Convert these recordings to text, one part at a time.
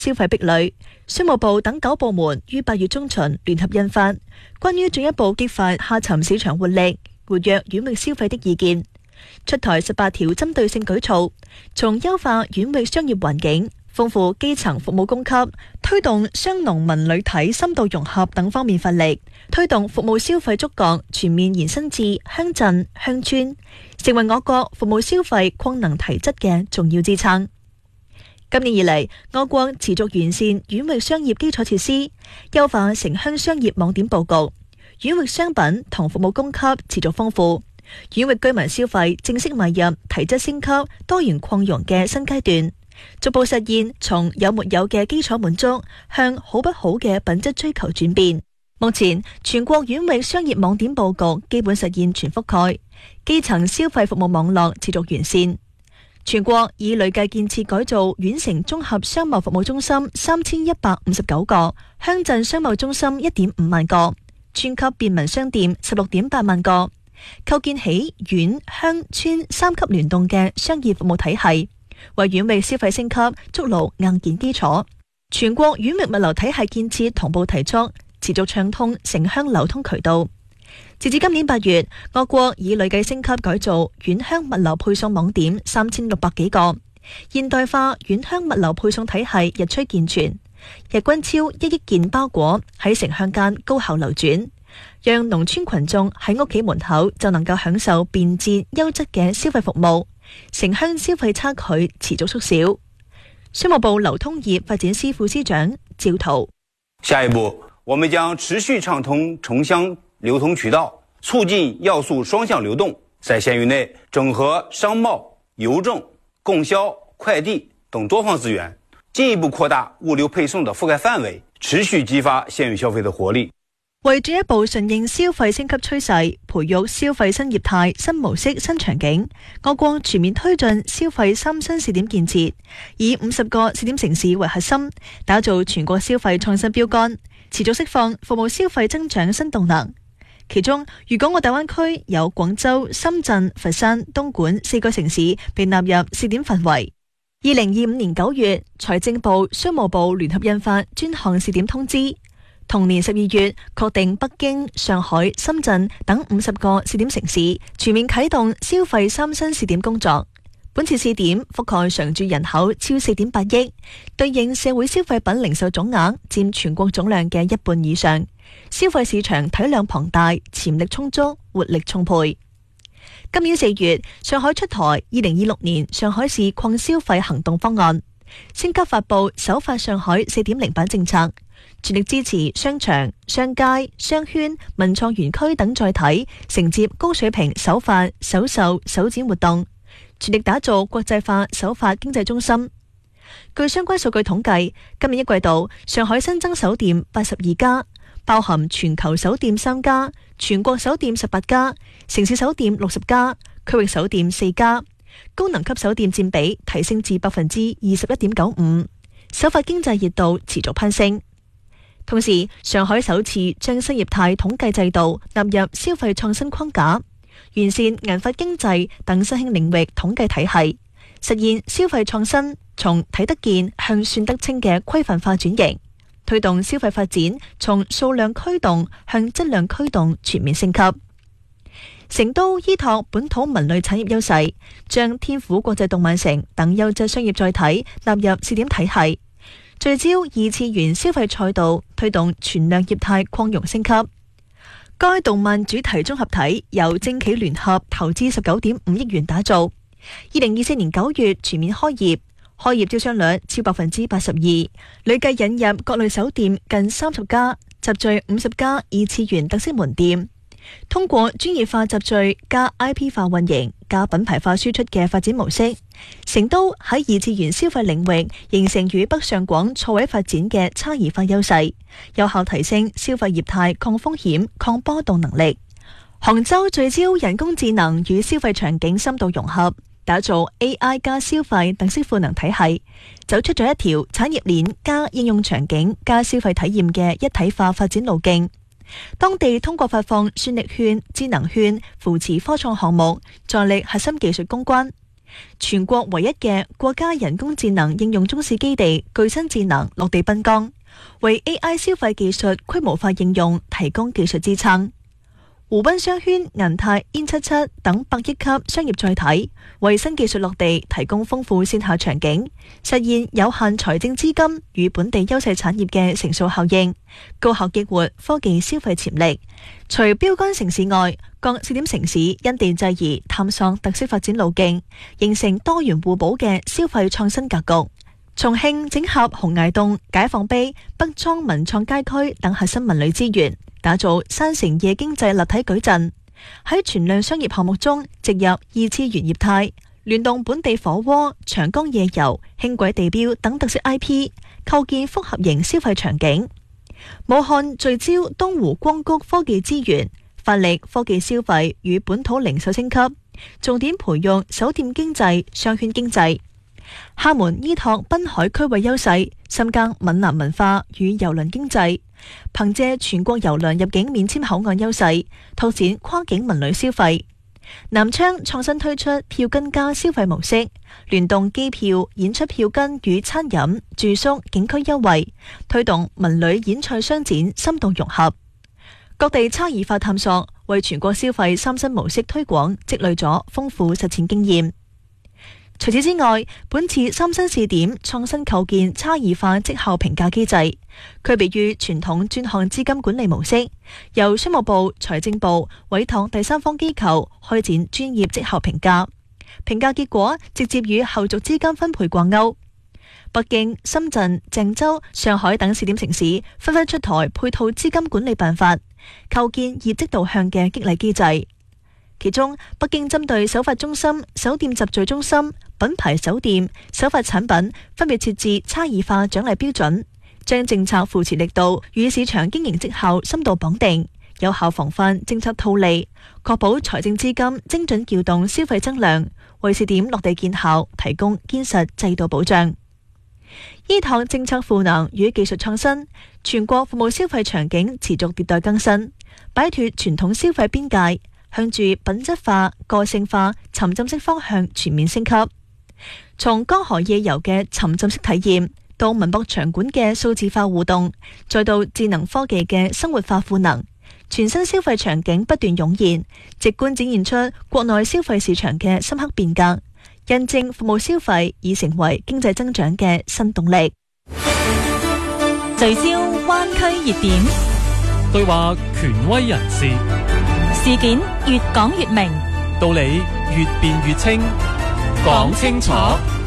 消費壁壘。商務部等9部門於8月中旬聯合印發關於進一步激發下沉市場活力、活躍縣域消費的意見，出台18條針對性舉措，從優化縣域商業環境、豐富基層服務供給、推動商農民旅體深度融合等方面發力，推動服務消費觸覺全面延伸至鄉鎮、鄉村，成為我國服務消費擴能提質嘅重要支撐。今年以嚟，我國持續完善縣域商業基礎設施，優化城鄉商業網點佈局，縣域商品同服務供給持續豐富，縣域居民消費正式邁入提質升級、多元擴容嘅新階段，逐步實現從有沒有嘅基礎滿足向好不好嘅品質追求轉變。目前，全國縣域商業網點佈局基本實現全覆蓋，基層消費服務網絡持續完善。全國已累計建設改造縣城綜合商貿服務中心3159個，鄉鎮商貿中心1.5萬個，村級便民商店16.8萬個，構建起縣鄉村3級聯動嘅商業服務體系，為縣域消費升級築牢硬件基礎。全國縣域物流體系建設同步提速，持續暢通城鄉流通渠道。截至今年8月，我國已累計升級改造縣鄉物流配送網點3600幾個，現代化縣鄉物流配送體系日趨健全，日均超1億件包裹喺城鄉間高效流轉，讓農村群眾喺屋企門口就能夠享受便捷優質嘅消費服務，城鄉消費差距持續縮小。商務部流通業發展司副司長趙濤： 下一步，我們將持續暢通城鄉流通渠道，促進要素雙向流動，在縣域內整合商貿、郵政、供銷、快遞等多方資源，進一步擴大物流配送的覆蓋範圍，持續激發縣域消費的活力。 為進一步順應消費升級趨勢，培育消費新業態、新模式、新場景，我國全面推進消費3新試點建設，以50個試點城市為核心，打造全國消費創新標杆，持續釋放服務消費增長新動能。其中，粵港澳大灣區有廣州、深圳、佛山、東莞4個城市被納入試點範圍。2025年9月，財政部、商務部聯合印發專項試點通知。同年12月，確定北京、上海、深圳等50個試點城市全面啟動消費3新試點工作。本次試點覆蓋常住人口超4.8億，對應社會消費品零售總額佔全國總量嘅1半以上。消費市場體量龐大，潛力充足，活力充沛。今年4月，上海出台2026年上海市擴消費行動方案，升級發布首發上海4.0版政策，全力支持商場、商街、商圈、文創園區等載體承接高水平首發、首售、首展活動，全力打造國際化首發經濟中心。據相關數據統計，今年1季度上海新增首店82家，包含全球首店3家、全國首店18家、城市首店60家、區域首店4家，高能級首店佔比提升至21.95%，首發經濟熱度持續攀升。同時，上海首次將新業態統計制度納入消費創新框架，完善銀髮經濟等新興領域統計體系，實現消費創新從睇得見向算得清嘅規範化轉型，推動消費發展從數量驅動向質量驅動全面升級。成都依託本土文旅產業優勢，將天府國際動漫城等優質商業載體納入試點體系，聚焦2次元消費賽道，推動全量業態擴容升級。該動漫主題綜合體由政企聯合投資19.5億元打造，2024年9月全面開業招商率超82%，累計引入各類首店近30家，集聚50家2次元特色門店。通過專業化集聚加 IP 化運營加品牌化輸出嘅發展模式，成都喺2次元消費領域形成與北上廣錯位發展嘅差異化優勢，有效提升消費業態抗風險、抗波動能力。杭州聚焦人工智能與消費場景深度融合，打造 AI 加消費等式賦能體系，走出咗一條產業鏈加應用場景加消費體驗嘅一體化發展路徑。當地通過發放算力券、智能券，扶持科創項目，助力核心技術攻關。 全國唯一嘅國家人工智能應用中試基地巨新智能落地濱江，為 AI 消費技術規模化應用提供技術支撐。湖濱商圈、銀泰、N77等百億級商業載體，為新技術落地提供豐富線下場景，實現有限財政資金與本地優勢產業嘅乘數效應，高效激活科技消費潛力。除標杆城市外，各試點城市因地制宜探索特色發展路徑，形成多元互補嘅消費創新格局。重慶整合洪崖洞、解放碑、北莊文創街區等核心文旅資源，打造山城夜經濟立體矩陣，喺全量商業項目中植入二次元業態，聯動本地火鍋、長江夜遊、輕軌地標等特色 IP， 構建複合型消費場景。武漢聚焦東湖光谷科技資源，發力科技消費與本土零售升級，重點培育首店經濟、商圈經濟。廈門依託濱海區域優勢，深耕閩南文化與郵輪經濟，憑借全國郵輪入境免簽口岸優勢，拓展跨境文旅消費。南昌創新推出票根加消費模式，聯動機票、演出票根與餐飲、住宿、景區優惠，推動文旅演菜商展深度融合。各地差異化探索，為全國消費三新模式推廣積累咗豐富實踐經驗。除此之外，本次三新試點創新構建差異化績效評價機制，區別於傳統專項資金管理模式，由商務部、財政部委託第三方機構開展專業績效評價，評價結果直接與後續資金分配掛鈎。北京、深圳、鄭州、上海等試點城市紛紛出台配套資金管理辦法，構建業績導向嘅激勵機制。其中，北京針對首發中心、首店集聚中心、品牌首店、首發產品分別設置差異化獎勵標準，將政策扶持力度與市場經營績效深度綁定，有效防範政策套利，確保財政資金精準調動消費增量，為試點落地見效提供堅實制度保障。依託政策賦能與技術創新，全國服務消費場景持續迭代更新，擺脫傳統消費邊界，向住品質化、個性化、沉浸式方向全面升級。從江河夜遊嘅沉浸式體驗，到文博場館嘅數字化互動，再到智能科技嘅生活化賦能，全新消費場景不斷湧現，直觀展現出國內消費市場嘅深刻變革，印證服務消費已成為經濟增長嘅新動力。 聚焦灣區熱點， 對話權威人士， 事件越講越明， 道理越辯越清，講清楚，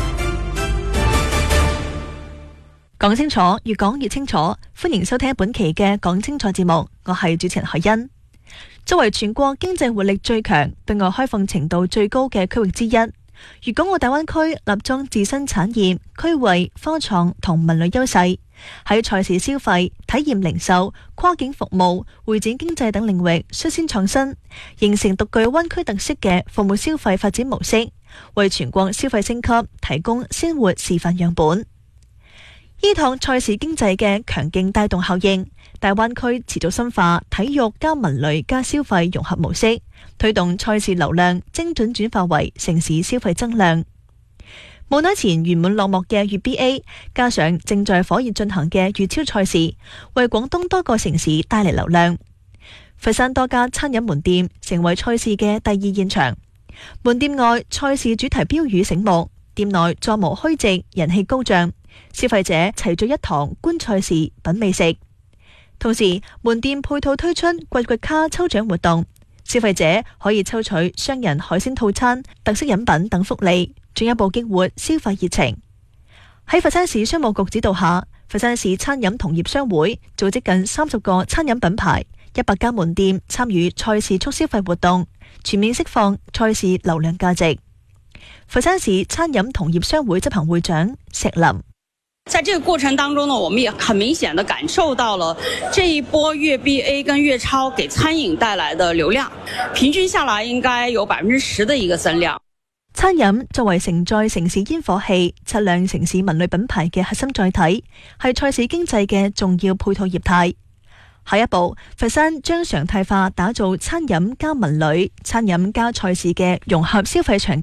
講清楚，越講越清楚。歡迎收聽本期嘅講清楚節目，我係主持人海欣。作為全國經濟活力最強、對外開放程度最高嘅區域之一，粵港澳大灣區立足自身產業、區域、科創同文旅優勢，喺賽事消費、體驗零售、跨境服務、會展經濟等領域率先創新，形成獨具灣區特色嘅服務消費發展模式，為全國消費升級提供鮮活示範樣本。依託賽事經濟嘅強勁帶動效應，大灣區持續深化體育加文旅加消費融合模式，推動賽事流量精準轉化為城市消費增量。冇耐前圓滿落幕嘅粵 BA， 加上正在火熱進行嘅粵超賽事，為廣東多個城市帶嚟流量。佛山多家餐飲門店成為賽事嘅第二現場，門店外賽事主題標語醒目，店內座無虛席，人氣高漲，消費者齊聚一堂觀賽事品美食。同時，門店配套推出掘掘卡抽獎活動，消費者可以抽取雙人海鮮套餐、特色飲品等福利，進一步激活消費熱情。喺佛山市商務局指導下，佛山市餐飲同業商會組織近30個餐飲品牌、100家門店參與賽事促消費活動，全面釋放賽事流量價值。佛山市餐飲同業商會執行會長石林： 在這個過程當中呢，我們也很明顯地感受到了這一波粵 BA 跟粵超給餐飲帶來的流量，平均下來應該有10%的一個增量。 餐飲作為承載城市煙火氣、測量城市文旅品牌嘅核心載體，係賽事經濟嘅重要配套業態。下一步，佛山將常態化打造餐飲加文旅、餐飲加賽事嘅融合消費場景，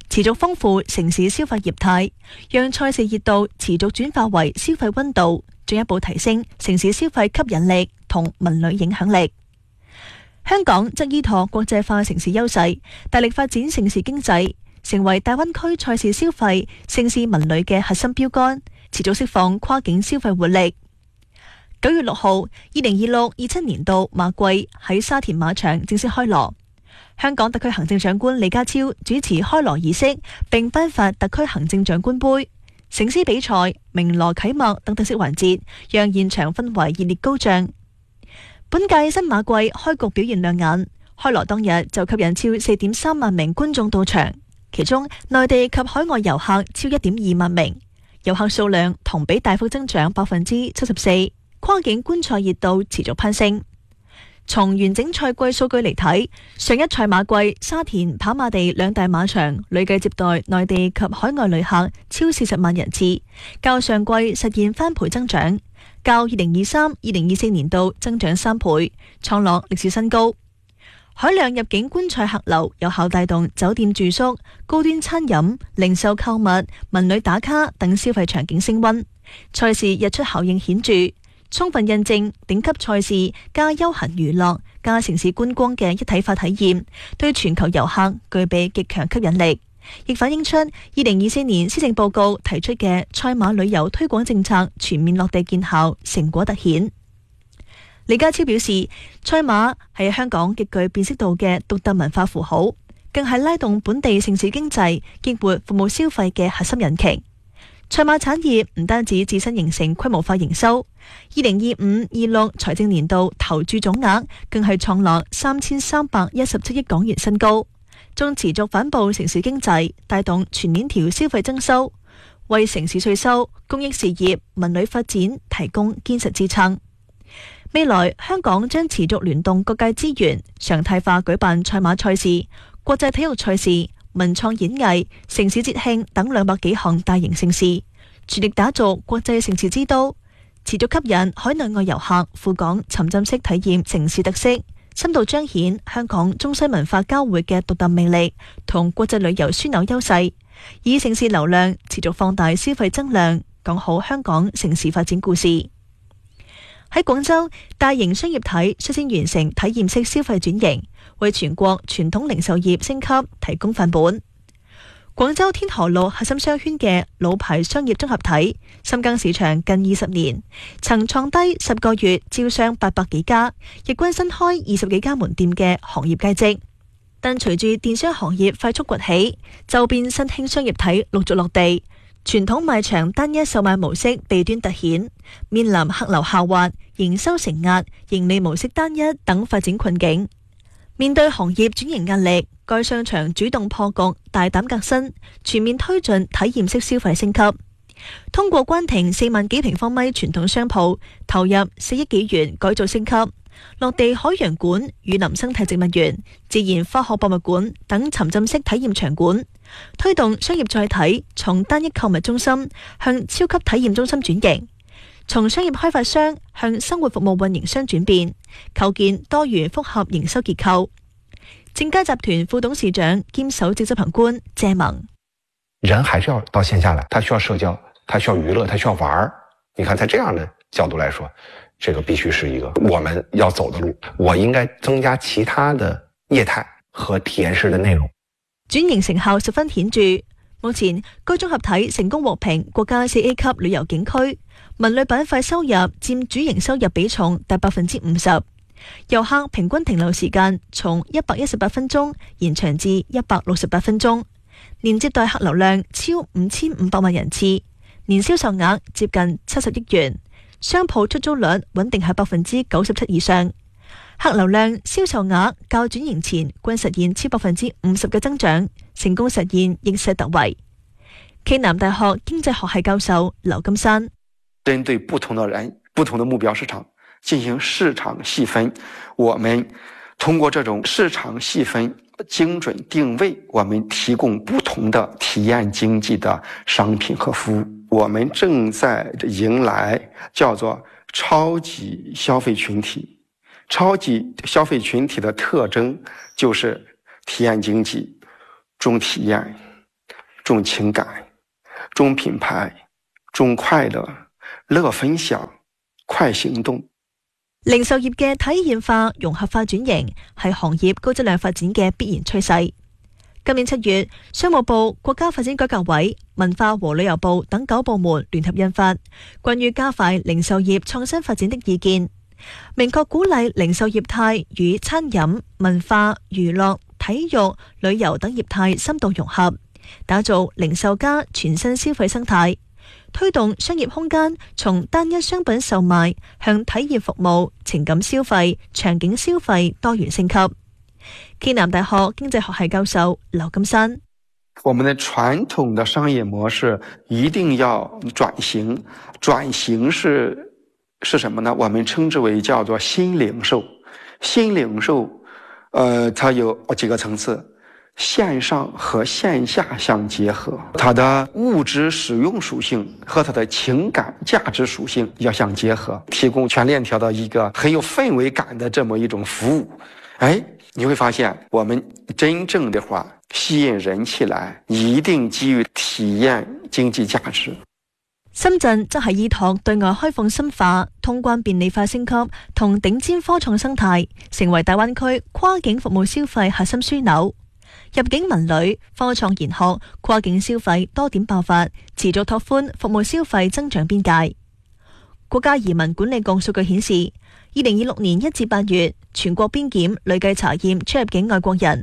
持續豐富城市消費業態，讓賽事熱度持續轉化為消費溫度，進一步提升城市消費吸引力同文旅影響力。香港則依託國際化城市優勢，大力發展城市經濟，成為大灣區賽事消費、城市文旅嘅核心標杆，持續釋放跨境消費活力。9月6號，2026-27年度馬季喺沙田馬場正式開鑼。香港特區行政長官李家超主持開鑼儀式，並頒發特區行政長官杯。醒獅比賽、鳴鑼啟幕等特色環節，讓現場氛圍熱烈高漲。本屆新馬季開局表現亮眼，開鑼當日就吸引超4.3萬名觀眾到場，其中內地及海外遊客超1.2萬名，遊客數量同比大幅增長74%，跨境觀賽熱度持續攀升。從完整賽季數據嚟睇，上一賽馬季沙田跑馬地兩大馬場累計接待內地及海外旅客超40萬人次，較上季實現翻倍增長，較2023-2024年度增長3倍，創落歷史新高。海量入境觀賽客流有效帶動酒店住宿、高端餐飲、零售購物、文旅打卡等消費場景升溫，賽事日出效應顯著，充分印證頂級賽事加休閒娛樂加城市觀光嘅一體化體驗，對全球遊客具備極強吸引力，亦反映出2024年施政報告提出嘅賽馬旅遊推廣政策全面落地見效，成果突顯。李家超表示，賽馬係香港極具辨識度嘅獨特文化符號，更係拉動本地城市經濟、激活服務消費嘅核心引擎。賽馬產業唔單止自身形成規模化營收，2025-26財政年度投注總額更係創落3317億港元新高，仲持續反哺城市經濟，帶動全鏈條消費增收，為城市稅收、公益事業、文旅發展提供堅實支撐。未來香港將持續聯動各界資源，常態化舉辦賽馬賽事、國際體育賽事、文創演藝、城市節慶等200幾項大型盛事，全力打造國際盛事之都，持續吸引海內外遊客赴港沉浸式體驗城市特色，深度彰顯香港中西文化交匯嘅獨特魅力同國際旅遊樞紐優勢，以城市流量持續放大消費增量，講好香港城市發展故事。喺廣州，大型商業體率先完成體驗式消費轉型，為全國傳統零售業升級提供範本。廣州天河路核心商圈嘅老牌商業綜合體，深耕市場近20年，曾創低10個月招商800幾家，日均新開20幾家門店嘅行業佳績。但隨住電商行業快速崛起，周邊新興商業體陸續落地，傳統賣場單一售賣模式弊端突顯，面臨客流下滑、營收承壓、盈利模式單一等發展困境。面對行業轉型壓力，該商場主動破局，大膽革新，全面推進體驗式消費升級。通過關停4萬幾平方米傳統商鋪，投入4億幾元改造升級，落地海洋館、雨林生態植物園、自然科學博物館等沉浸式體驗場館，推動商業載體從單一購物中心向超級體驗中心轉型，從商業開發商向生活服務運營商轉變，構建多元複合營收結構。正佳集團副董事長兼首席執行官謝萌： 人還是要到線下來，他需要社交，他需要娛樂，他需要玩。你看在這樣的角度來說，這個必須是一個我們要走的路。我應該增加其他的業態和體驗式的內容。 轉型成效十分顯著，目前該綜合體成功獲評國家4A 級旅遊景區，文旅板塊收入佔主營收入比重達50%，遊客平均停留時間從118分鐘延長至168分鐘，年接待客流量超5500萬人次，年銷售額接近70億元，商鋪出租率穩定喺97%以上，客流量、銷售額較轉型前均實現超50%嘅增長，成功實現逆勢突圍。暨南大學經濟學系教授劉金山： 針對不同的人、不同的目標市場進行市場細分，我們通過這種市場細分精準定位，我們提供不同的體驗經濟的商品和服務。我們正在迎來叫做超級消費群體，超級消費群體的特徵就是體驗經濟、重體驗、 重情感、重品牌、重快樂、樂分享、快行動。 零售業嘅體驗化、融合化轉型係行業高質量發展嘅必然趨勢。今年7月，商務部、國家發展改革委、文化和旅遊部等9部門聯合印發《關於加快零售業創新發展的意見》，明確鼓勵零售業態與餐飲、文化、娛樂、體育、旅遊等業態深度融合，打造零售加全新消費生態，推動商業空間從單一商品售賣向體驗服務、情感消費、場景消費多元升級。暨南大學經濟學系教授劉金山： 我們的傳統的商業模式一定要轉型，轉型是什麼呢？我們稱之為叫做新零售。新零售，它有幾個層次，線上和線下相結合，它的物質使用屬性和它的情感價值屬性要相結合，提供全鏈條的一個很有氛圍感的這麼一種服務。你會發現我們真正的話吸引人起來，一定基於體驗經濟價值。 深圳則係依託對外開放深化、通關便利化升級同頂尖科創生態，成為大灣區跨境服務消費核心樞紐。入境文旅、科創研學、跨境消費多點爆發，持續拓寬服務消費增長邊界。國家移民管理局數據顯示，2026年1至8月，全國邊檢累計查驗出入境外國人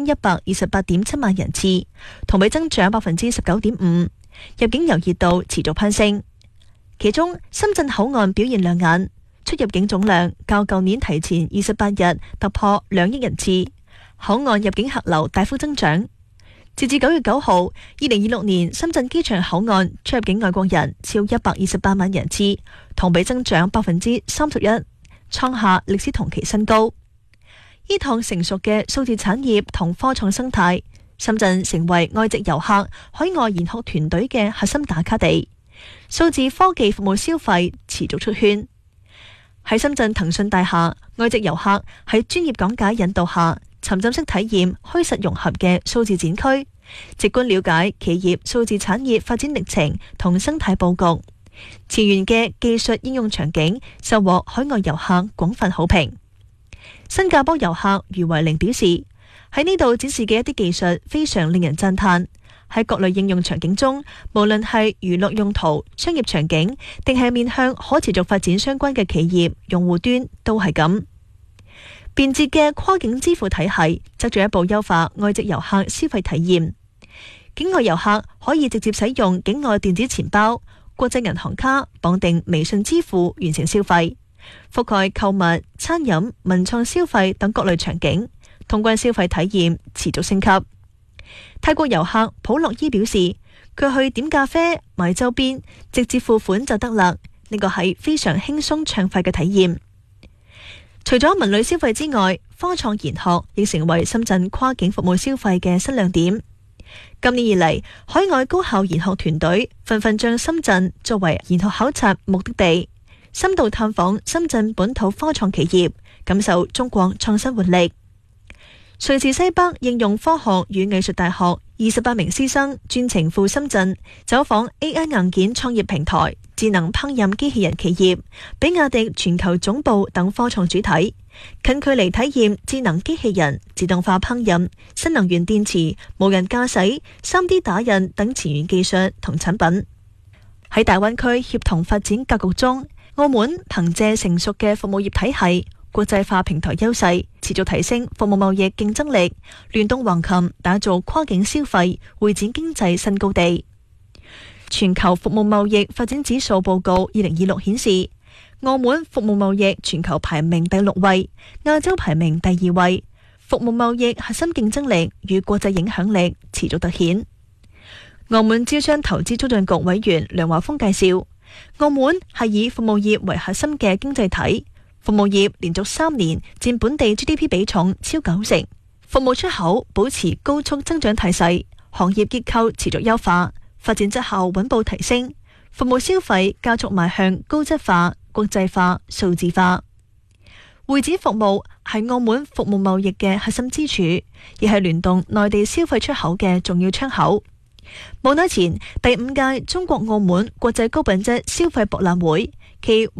6128.7萬人次，同比增長19.5%，入境遊熱度持續攀升。其中，深圳口岸表現亮眼，出入境總量較舊年提前28日突破2億人次，口岸入境客流大幅增長。截至9月9號，2026年深圳機場口岸出入境外國人超128萬人次，同比增長31%，創下歷史同期新高。依託成熟嘅數字產業同科創生態，深圳成為外籍遊客、海外研學團隊嘅核心打卡地。數字科技服務消費持續出圈。喺深圳騰訊大廈，外籍遊客喺專業講解引導下，沉浸式體驗虛實融合嘅數字展區，直觀了解企業數字產業發展歷程同生態佈局。前沿嘅技術應用場景收穫海外遊客廣泛好評。新加坡遊客余維玲表示，喺呢度展示嘅一啲技術非常令人讚嘆。喺各類應用場景中，無論係娛樂用途、商業場景，定係面向可持續發展相關嘅企業用戶端，都係咁。便捷嘅跨境支付體系則進一步優化外籍遊客消費體驗。境外遊客可以直接使用境外電子錢包、國際銀行卡綁定微信支付完成消費，覆蓋購物、餐飲、文創消費等各類場景，通關消費體驗持續升級。泰國遊客普樂伊表示，佢去點咖啡、買周邊，直接付款就得啦，呢個係非常輕鬆暢快嘅體驗。除咗文旅消費之外，科創研學亦成為深圳跨境服務消費嘅新亮點。今年以嚟，海外高校研學團隊紛紛將深圳作為研學考察目的地，深度探訪深圳本土科創企業，感受中國創新活力。瑞士西北應用科學與藝術大學28名師生專程赴深圳走訪 AI 硬件創業平台、智能烹飪機器人企業、比亞迪全球總部等科創主體，近距離體驗智能機器人、自動化烹飪、新能源電池、無人駕駛、3D 打印等前沿技術同產品。喺大灣區協同發展格局中，澳門憑借成熟嘅服務業體系、國際化平台優勢，持續提升服務貿易競爭力，聯動橫琴，打造跨境消費會展經濟新高地。全球服務貿易發展指數報告2026顯示，澳門服務貿易全球排名第6位，亞洲排名第2位。服務貿易核心競爭力與國際影響力持續凸顯。澳門招商投資促進局委員梁華峰介紹，澳門係以服務業為核心嘅經濟體。服務業連續3年佔本地 GDP 比重超90%，服務出口保持高速增長態勢，行業結構持續優化，發展質效穩步提升，服務消費加速邁向高質化、國際化、數字化。會展服務係澳門服務貿易嘅核心支柱，亦係聯動內地消費出口嘅重要窗口。 冇耐前，第5屆中國澳門國際高品質消費博覽會暨